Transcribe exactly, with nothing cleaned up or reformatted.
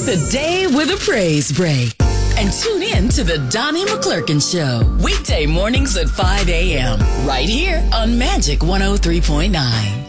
the day with a praise break. And tune in to the Donnie McClurkin Show, weekday mornings at five a.m. right here on Magic one oh three point nine.